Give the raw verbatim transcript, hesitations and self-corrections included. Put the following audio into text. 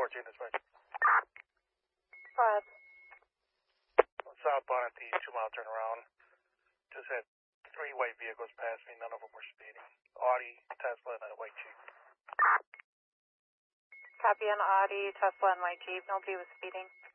fourteen dispatch. Five. Southbound at the two mile turnaround. Just had three white vehicles pass me. None of them were speeding. Audi, Tesla, and a white Jeep. Copy on Audi, Tesla, and white Jeep. Nobody was speeding.